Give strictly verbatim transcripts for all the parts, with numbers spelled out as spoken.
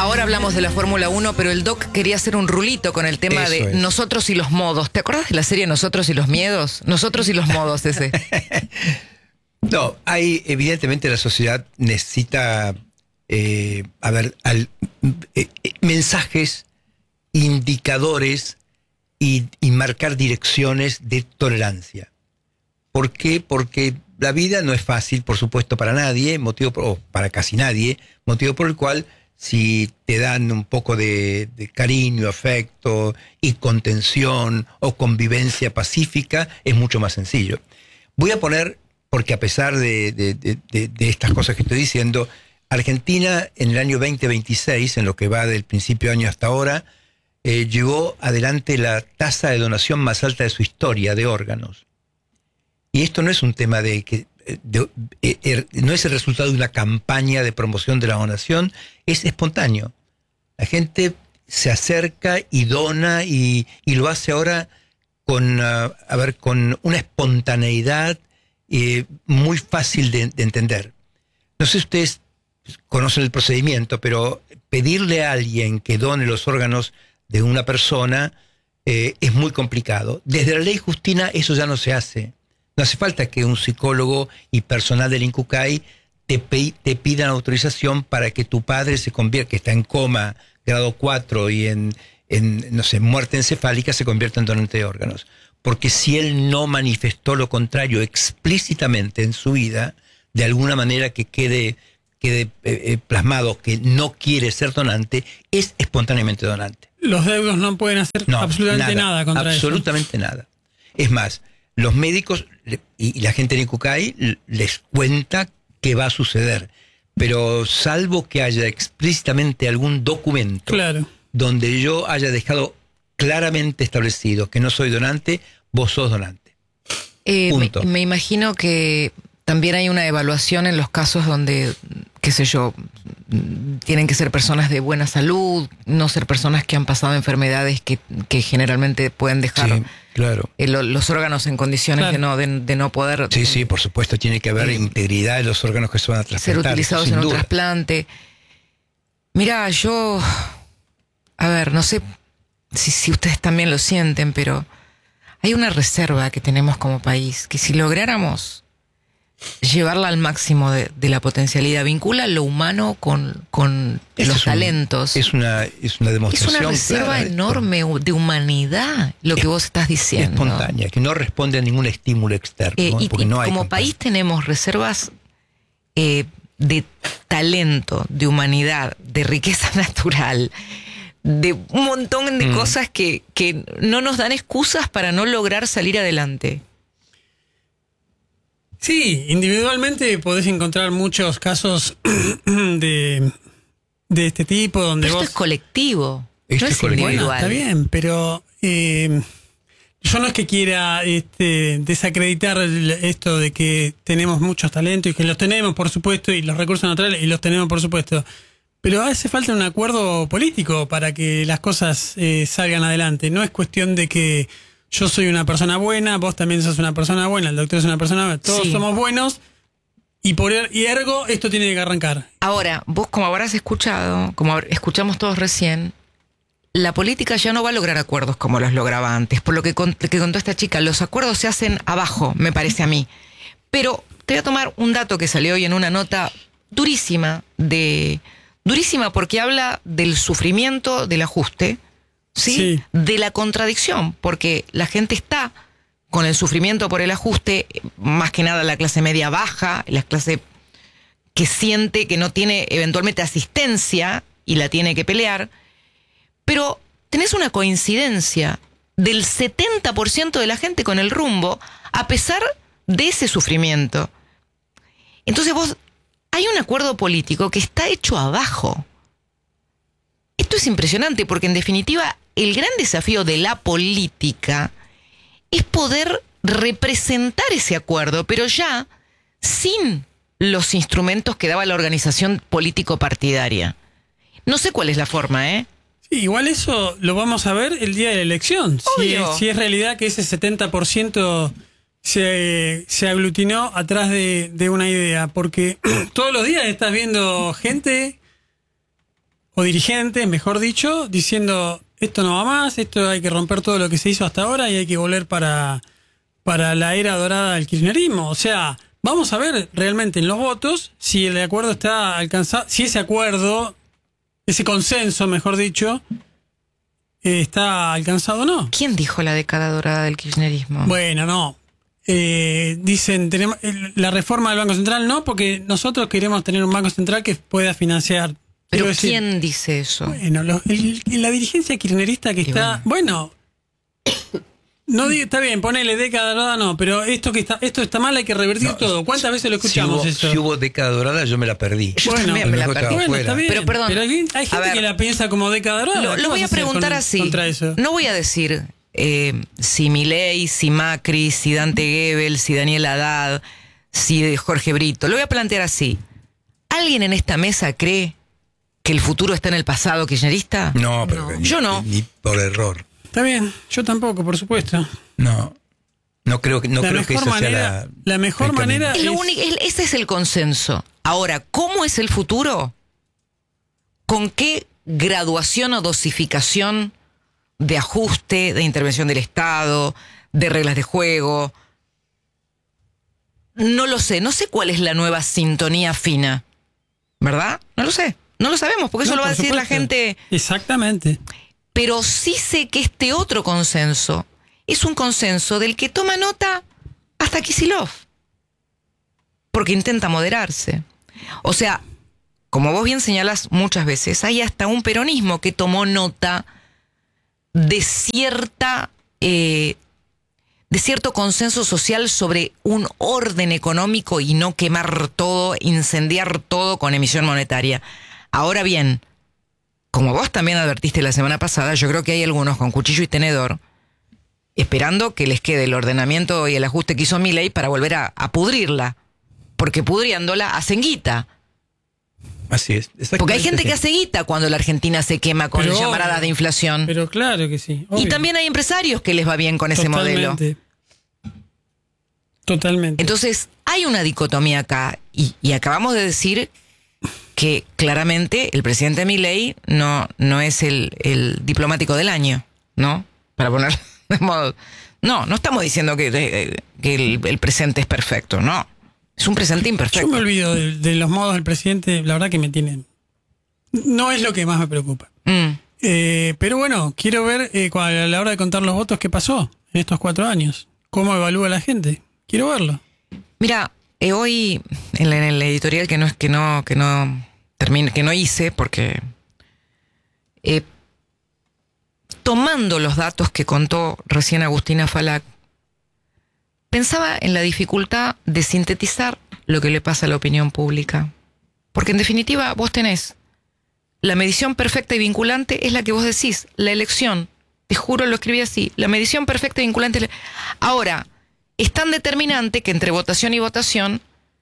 Ahora hablamos de la Fórmula uno, pero el Doc quería hacer un rulito con el tema Eso de es. Nosotros y los modos. ¿Te acuerdas de la serie Nosotros y los miedos? Nosotros y los modos, ese. No, hay, evidentemente la sociedad necesita, eh, a ver, al, eh, eh, mensajes, indicadores y, y marcar direcciones de tolerancia. ¿Por qué? Porque la vida no es fácil, por supuesto, para nadie, motivo por, o para casi nadie, motivo por el cual si te dan un poco de, de cariño, afecto y contención o convivencia pacífica, es mucho más sencillo. Voy a poner, porque a pesar de, de, de, de, de estas cosas que estoy diciendo, Argentina en el año veinte veintiséis, en lo que va del principio de año hasta ahora, eh, llevó adelante la tasa de donación más alta de su historia de órganos. Y esto no es un tema de que de, de, de, no es el resultado de una campaña de promoción de la donación, es espontáneo. La gente se acerca y dona y, y lo hace ahora con, uh, a ver, con una espontaneidad eh, muy fácil de, de entender. No sé si ustedes conocen el procedimiento, pero pedirle a alguien que done los órganos de una persona eh, es muy complicado. Desde la ley Justina eso ya no se hace. No hace falta que un psicólogo y personal del INCUCAI te, te pidan autorización para que tu padre se convierta, que está en coma, grado cuatro y en, en, no sé, muerte encefálica, se convierta en donante de órganos. Porque si él no manifestó lo contrario explícitamente en su vida, de alguna manera que quede, quede eh, plasmado que no quiere ser donante, es espontáneamente donante. Los deudos no pueden hacer no, absolutamente nada, nada contra absolutamente eso. nada. Es más, los médicos y la gente de INCUCAI les cuenta qué va a suceder, pero salvo que haya explícitamente algún documento Claro. donde yo haya dejado claramente establecido que no soy donante, vos sos donante. Eh, Punto. Me, me imagino que también hay una evaluación en los casos donde, qué sé yo, tienen que ser personas de buena salud, no ser personas que han pasado enfermedades que, que generalmente pueden dejar Sí, claro. eh, lo, los órganos en condiciones Claro. de, no, de, de no poder Sí, sí, por supuesto, tiene que haber eh, integridad de los órganos que se van a ser trasplantar. utilizados sin en un duda. trasplante. Mirá, yo, a ver, no sé si, si ustedes también lo sienten, pero hay una reserva que tenemos como país, que si lográramos llevarla al máximo de, de la potencialidad, vincula lo humano con, con Este los es un- talentos. Es una, es una Es demostración una reserva clara de esto. enorme de humanidad, lo que vos estás diciendo. Espontánea, que no responde a ningún estímulo externo. Eh, ¿no? y Porque y no hay como campaña. país tenemos reservas eh, de talento, de humanidad, de riqueza natural, de un montón de Mm. cosas que, que no nos dan excusas para no lograr salir adelante. Sí, individualmente podés encontrar muchos casos de, de este tipo donde Pero vos... esto es colectivo, Esto no es es colectivo. Bueno, individual. está bien, pero eh, yo no es que quiera este, desacreditar el- esto de que tenemos muchos talentos y que los tenemos, por supuesto, y los recursos naturales y los tenemos, por supuesto. Pero hace falta un acuerdo político para que las cosas eh, salgan adelante. No es cuestión de que yo soy una persona buena, vos también sos una persona buena, el doctor es una persona buena, todos Sí. somos buenos y por er- y ergo esto tiene que arrancar. Ahora, vos como habrás escuchado, como habrá- escuchamos todos recién, la política ya no va a lograr acuerdos como los lograba antes. Por lo que, con- que contó esta chica, los acuerdos se hacen abajo, me parece a mí. Pero te voy a tomar un dato que salió hoy en una nota durísima, de durísima porque habla del sufrimiento del ajuste, ¿sí? Sí. De la contradicción, porque la gente está con el sufrimiento por el ajuste, más que nada la clase media baja, la clase que siente que no tiene eventualmente asistencia y la tiene que pelear, pero tenés una coincidencia del setenta por ciento de la gente con el rumbo, a pesar de ese sufrimiento. Entonces vos, hay un acuerdo político que está hecho abajo. Esto es impresionante porque en definitiva el gran desafío de la política es poder representar ese acuerdo, pero ya sin los instrumentos que daba la organización político-partidaria. No sé cuál es la forma, ¿eh? Sí, igual eso lo vamos a ver el día de la elección. Si Obvio. es, si es realidad que ese setenta por ciento se, se aglutinó atrás de, de una idea. Porque todos los días estás viendo gente o dirigentes, mejor dicho, diciendo esto no va más, esto hay que romper todo lo que se hizo hasta ahora y hay que volver para, para la era dorada del kirchnerismo. O sea, vamos a ver realmente en los votos si el acuerdo está alcanzado, si ese acuerdo, ese consenso, mejor dicho, eh, está alcanzado o no. ¿Quién dijo la década dorada del kirchnerismo? Bueno, no. Eh, dicen, tenemos la reforma del Banco Central no, porque nosotros queremos tener un Banco Central que pueda financiar. ¿Pero Quiero decir, quién dice eso? Bueno, lo- el- la dirigencia kirchnerista que Y está... Bueno, no digo, está bien, ponele década dorada, no, pero esto que está esto está mal, hay que revertir No, todo. ¿Cuántas veces lo escuchamos si hubo, eso? Si hubo década dorada, yo me la perdí. Yo Bueno, también me la a lo mejor perdí. estaba Bueno, está afuera. bien, Pero perdón, pero hay, hay a gente ver, que la piensa como década dorada. Lo, ¿Qué lo vas voy a hacer preguntar con- así. contra eso? No voy a decir eh, si Milei, si Macri, si Dante Gebel, si Daniel Haddad, si Jorge Brito. Lo voy a plantear así. ¿Alguien en esta mesa cree que el futuro está en el pasado kirchnerista? No, pero No. ni- Yo no. Ni por error. Está bien, yo tampoco, por supuesto. No. No creo que, no la, creo que mejor esa sea manera, la, la mejor el camino. manera Es lo es- único- es- ese es el consenso. Ahora, ¿cómo es el futuro? ¿Con qué graduación o dosificación de ajuste, de intervención del Estado, de reglas de juego? No lo sé. No sé cuál es la nueva sintonía fina. ¿Verdad? No lo sé. No lo sabemos, porque eso No, lo va a por decir la supuesto. gente. Exactamente. Pero sí sé que este otro consenso es un consenso del que toma nota hasta Kicillof. Porque intenta moderarse. O sea, como vos bien señalás muchas veces, hay hasta un peronismo que tomó nota de cierta eh, de cierto consenso social sobre un orden económico y no quemar todo, incendiar todo con emisión monetaria. Ahora bien, como vos también advertiste la semana pasada, yo creo que hay algunos con cuchillo y tenedor esperando que les quede el ordenamiento y el ajuste que hizo Milei para volver a, a pudrirla. Porque pudriéndola hacen guita. Así es. Porque hay gente exactamente que así. hace guita cuando la Argentina se quema con Pero llamaradas obvio. de inflación. Pero claro que sí. Y obvio. también hay empresarios que les va bien con ese modelo. Totalmente. Totalmente. Entonces, hay una dicotomía acá. Y, y acabamos de decir que claramente el presidente Milei no, no es el, el diplomático del año, ¿no? Para poner de modo... No, no estamos diciendo que, eh, que el, el presente es perfecto, no. Es un presente imperfecto. Yo me olvido de, de los modos del presidente, la verdad que me tienen... No es lo que más me preocupa. Mm. Eh, pero bueno, quiero ver eh, cua- a la hora de contar los votos qué pasó en estos cuatro años. ¿Cómo evalúa la gente? Quiero verlo. Mira, eh, hoy en, la- en el editorial que no es que no que no termine, que no hice porque eh, tomando los datos que contó recién Agustina Falac, pensaba en la dificultad de sintetizar lo que le pasa a la opinión pública. Porque en definitiva vos tenés la medición perfecta y vinculante, es la que vos decís, la elección. Te juro, lo escribí así. La medición perfecta y vinculante. es la- Ahora, es tan determinante que entre votación y votación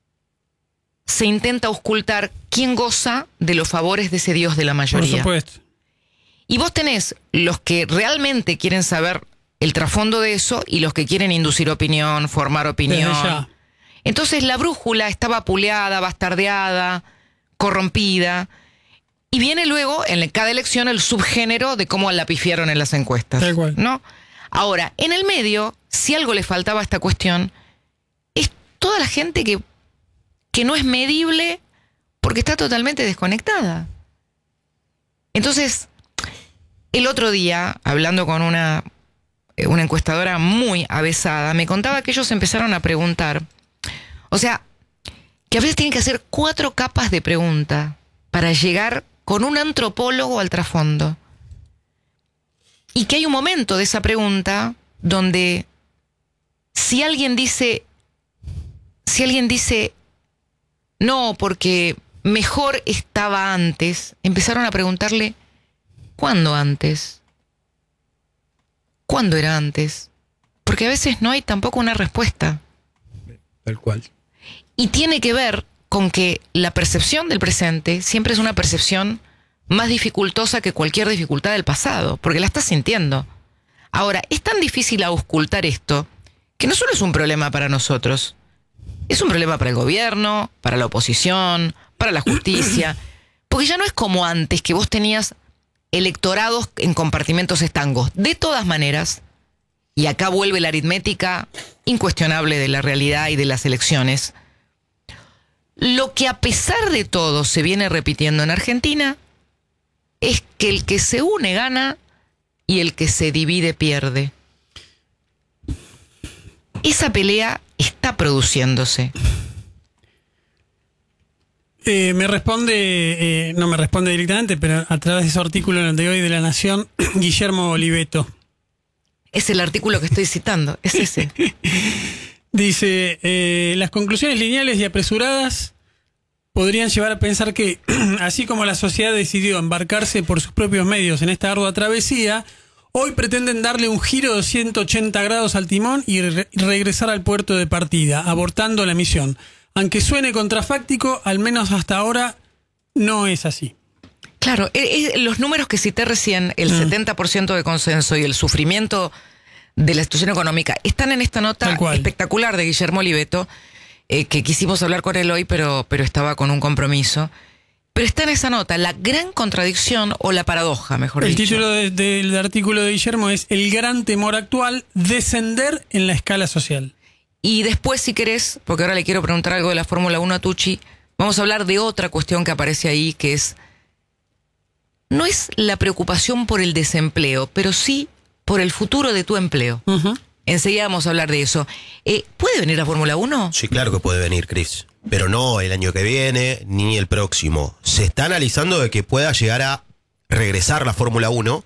se intenta ocultar quién goza de los favores de ese Dios de la Por mayoría. supuesto. Y vos tenés los que realmente quieren saber el trasfondo de eso y los que quieren inducir opinión, formar opinión. Desde ya. Entonces la brújula está vapuleada, bastardeada, corrompida. Y viene luego en cada elección el subgénero de cómo la pifiaron en las encuestas. Tal cual. ¿No? Ahora, en el medio, si algo le faltaba a esta cuestión, es toda la gente que, que no es medible porque está totalmente desconectada. Entonces, el otro día, hablando con una, eh, una encuestadora muy avesada, me contaba que ellos empezaron a preguntar. O sea, que a veces tienen que hacer cuatro capas de pregunta para llegar con un antropólogo al trasfondo. Y que hay un momento de esa pregunta donde si alguien dice, si alguien dice, no, porque mejor estaba antes, empezaron a preguntarle, ¿cuándo antes? ¿Cuándo era antes? Porque a veces no hay tampoco una respuesta. Tal cual. Y tiene que ver con que la percepción del presente siempre es una percepción más dificultosa que cualquier dificultad del pasado, porque la estás sintiendo. Ahora, es tan difícil auscultar esto, que no solo es un problema para nosotros, es un problema para el gobierno, para la oposición, para la justicia, Porque ya no es como antes, que vos tenías electorados en compartimentos estangos. De todas maneras, y acá vuelve la aritmética incuestionable de la realidad y de las elecciones, lo que a pesar de todo se viene repitiendo en Argentina es que el que se une gana y el que se divide pierde. Esa pelea está produciéndose. Eh, me responde, eh, no me responde directamente, pero a través de ese artículo de hoy de La Nación, Guillermo Oliveto. Es el artículo que estoy citando, es ese. Dice, eh, las conclusiones lineales y apresuradas podrían llevar a pensar que, así como la sociedad decidió embarcarse por sus propios medios en esta ardua travesía, hoy pretenden darle un giro de ciento ochenta grados al timón y re- regresar al puerto de partida, abortando la misión. Aunque suene contrafáctico, al menos hasta ahora no es así. Claro, eh, eh, los números que cité recién, el mm. setenta por ciento de consenso y el sufrimiento de la situación económica, están en esta nota espectacular de Guillermo Oliveto, eh, que quisimos hablar con él hoy, pero, pero estaba con un compromiso. Pero está en esa nota, la gran contradicción o la paradoja, mejor el dicho. El título de, de, del artículo de Guillermo es El gran temor actual, descender en la escala social. Y después, si querés, porque ahora le quiero preguntar algo de la Fórmula uno a Tucci, vamos a hablar de otra cuestión que aparece ahí, que es, no es la preocupación por el desempleo, pero sí por el futuro de tu empleo. Uh-huh. Enseguida vamos a hablar de eso. Eh, ¿Puede venir la Fórmula uno? Sí, claro que puede venir, Cris. Pero no el año que viene, ni el próximo. Se está analizando de que pueda llegar a regresar la Fórmula uno.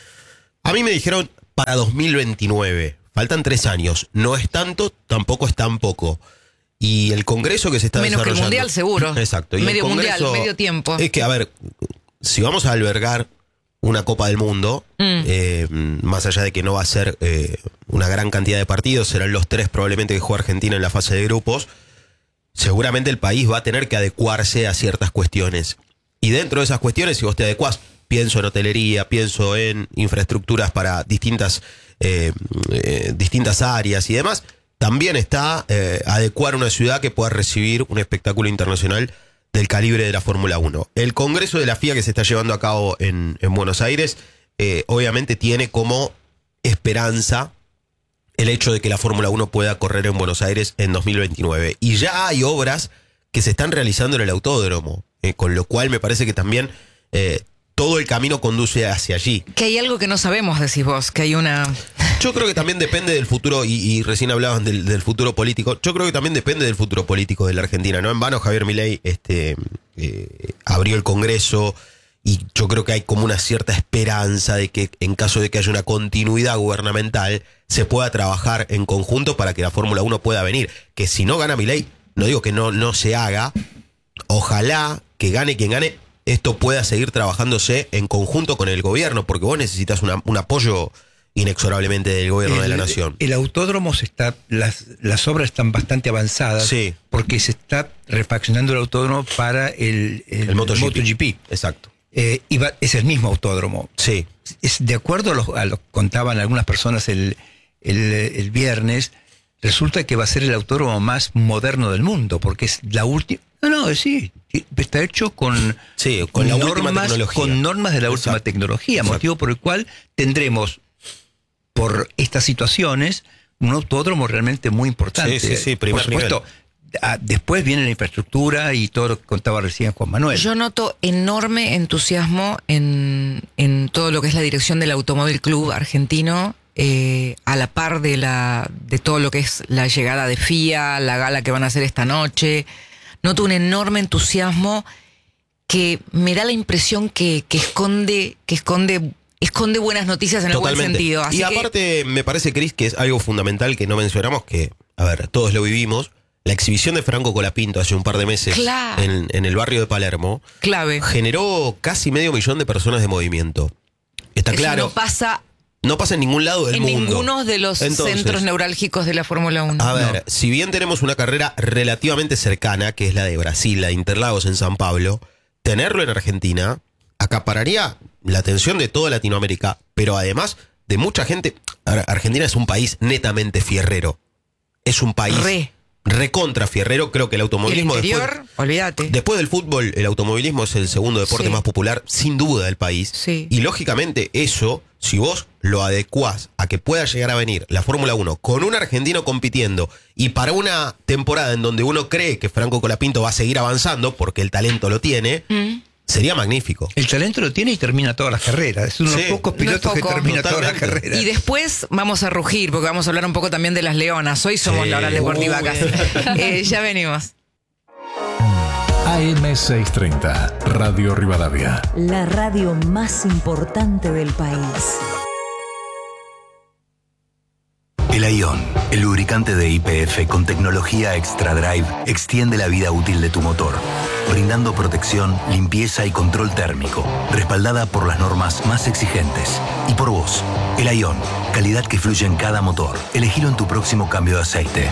A mí me dijeron para dos mil veintinueve. Faltan tres años. No es tanto, tampoco es tan poco. Y el congreso que se está Menos desarrollando... Menos que el mundial, seguro. Exacto. Y medio el congreso, mundial, medio tiempo. Es que, a ver, si vamos a albergar una Copa del Mundo, mm. eh, más allá de que no va a ser eh, una gran cantidad de partidos, serán los tres probablemente que juega Argentina en la fase de grupos, seguramente el país va a tener que adecuarse a ciertas cuestiones. Y dentro de esas cuestiones, si vos te adecuás, pienso en hotelería, pienso en infraestructuras para distintas... Eh, eh, distintas áreas y demás, también está eh, adecuar una ciudad que pueda recibir un espectáculo internacional del calibre de la Fórmula uno. El Congreso de la F I A que se está llevando a cabo en, en Buenos Aires, eh, obviamente tiene como esperanza el hecho de que la Fórmula uno pueda correr en Buenos Aires en dos mil veintinueve. Y ya hay obras que se están realizando en el autódromo, eh, con lo cual me parece que también... Eh, todo el camino conduce hacia allí. Que hay algo que no sabemos, decís vos, que hay una... Yo creo que también depende del futuro, y, y recién hablaban del, del futuro político, yo creo que también depende del futuro político de la Argentina. No en vano Javier Milei este, eh, abrió el Congreso, y yo creo que hay como una cierta esperanza de que en caso de que haya una continuidad gubernamental, se pueda trabajar en conjunto para que la Fórmula uno pueda venir. Que si no gana Milei, no digo que no, no se haga, ojalá que gane quien gane, esto pueda seguir trabajándose en conjunto con el gobierno, porque vos necesitas una, un apoyo inexorablemente del gobierno el, de la nación. El autódromo se está, las, las obras están bastante avanzadas, sí, porque se está refaccionando el autódromo para el, el, el MotoGP. MotoGP. Exacto. Eh, iba, es el mismo autódromo. Sí. Es, de acuerdo a lo, a lo que contaban algunas personas el, el, el viernes, resulta que va a ser el autódromo más moderno del mundo, porque es la última... No, no, sí, está hecho con, sí, con, la normas, última tecnología. con normas de la última Exacto. tecnología, Exacto. motivo por el cual tendremos, por estas situaciones, un autódromo realmente muy importante. Sí, sí, sí, primer por supuesto, nivel. Después viene la infraestructura y todo lo que contaba recién Juan Manuel. Yo noto enorme entusiasmo en, en todo lo que es la dirección del Automóvil Club Argentino, eh, a la par de, la, de todo lo que es la llegada de F I A, la gala que van a hacer esta noche. Noto un enorme entusiasmo que me da la impresión que, que esconde, que esconde, esconde buenas noticias en Totalmente. el buen sentido. Así y aparte, que... me parece, Cris, que es algo fundamental que no mencionamos, que, a ver, todos lo vivimos. La exhibición de Franco Colapinto hace un par de meses claro. en, en el barrio de Palermo Clave. generó casi medio millón de personas de movimiento. Está Eso claro. No pasa. No pasa en ningún lado del en mundo. En ninguno de los Entonces, centros neurálgicos de la Fórmula uno. A ver, no. si bien tenemos una carrera relativamente cercana, que es la de Brasil, la de Interlagos en San Pablo, tenerlo en Argentina acapararía la atención de toda Latinoamérica, pero además de mucha gente. Argentina es un país netamente fierrero. Es un país Re. recontra fierrero. Creo que el automovilismo... El interior, después, olvídate. Después del fútbol, el automovilismo es el segundo deporte Sí. más popular, sin duda, del país. Sí. Y lógicamente eso, si vos lo adecuás a que pueda llegar a venir la Fórmula uno con un argentino compitiendo y para una temporada en donde uno cree que Franco Colapinto va a seguir avanzando porque el talento lo tiene... Mm. Sería magnífico. El talento lo tiene y termina todas las carreras. Es uno de los Sí, pocos no es pilotos poco. que termina todas las Totalmente. carreras. Y después vamos a rugir, porque vamos a hablar un poco también de las leonas. Hoy somos Sí. la hora deportiva Uy. acá. Eh, ya venimos. A M seiscientos treinta, Radio Rivadavia. La radio más importante del país. El Ion, el lubricante de Y P F con tecnología Extra Drive, extiende la vida útil de tu motor, brindando protección, limpieza y control térmico, respaldada por las normas más exigentes. Y por vos, el Ion, calidad que fluye en cada motor. Elegilo en tu próximo cambio de aceite.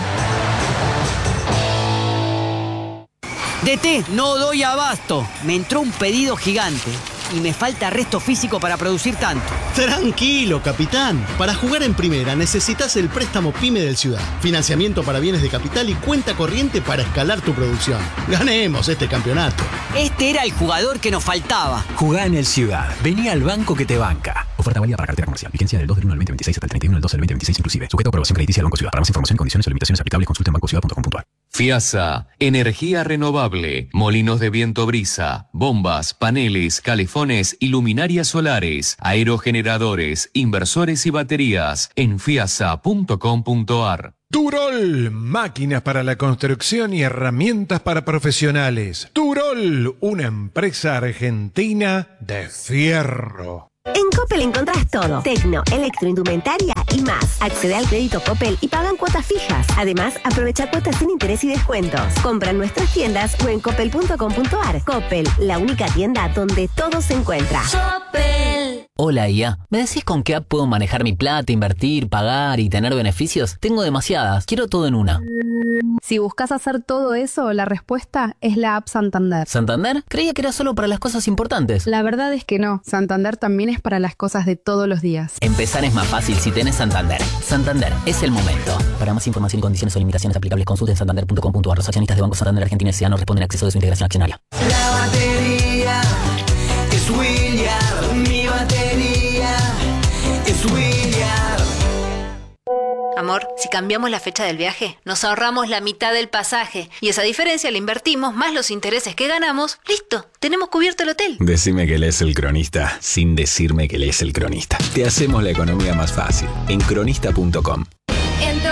D T, no doy abasto. Me entró un pedido gigante y me falta resto físico para producir tanto. Tranquilo, capitán. Para jugar en primera necesitas el préstamo PYME del Ciudad. Financiamiento para bienes de capital y cuenta corriente para escalar tu producción. Ganemos este campeonato. Este era el jugador que nos faltaba. Jugá en el Ciudad. Vení al banco que te banca. Oferta válida para cartera comercial. Vigencia del dos del uno al veinte veintiséis hasta el treinta y uno del dos del veinte veintiséis inclusive. Sujeto a aprobación crediticia del Banco Ciudad. Para más información, condiciones o limitaciones aplicables, consulta en banco ciudad punto com punto a r. FIASA, energía renovable, molinos de viento brisa, bombas, paneles, calefones y luminarias solares, aerogeneradores, inversores y baterías en fiasa punto com punto a r. Turol, máquinas para la construcción y herramientas para profesionales. Turol, una empresa argentina de fierro. En Coppel encontrás todo. Tecno, electroindumentaria y más. Accede al crédito Coppel y pagan cuotas fijas. Además, aprovecha cuotas sin interés y descuentos. Compra en nuestras tiendas o en coppel punto com punto a r. Coppel, la única tienda donde todo se encuentra. Coppel. Hola, I A. ¿Me decís con qué app puedo manejar mi plata, invertir, pagar y tener beneficios? Tengo demasiadas. Quiero todo en una. Si buscas hacer todo eso, la respuesta es la app Santander. ¿Santander? Creía que era solo para las cosas importantes. La verdad es que no. Santander también es para las cosas de todos los días. Empezar es más fácil si tenés Santander. Santander, es el momento. Para más información, condiciones o limitaciones aplicables, consulta en santander punto com punto a r. Los accionistas de Banco Santander Argentina S A no responden a acceso de su integración accionaria. La batería es William. Mi batería es William. Amor, si cambiamos la fecha del viaje, nos ahorramos la mitad del pasaje y esa diferencia la invertimos más los intereses que ganamos. ¡Listo! Tenemos cubierto el hotel. Decime que lees El Cronista sin decirme que lees El Cronista. Te hacemos la economía más fácil en cronista punto com.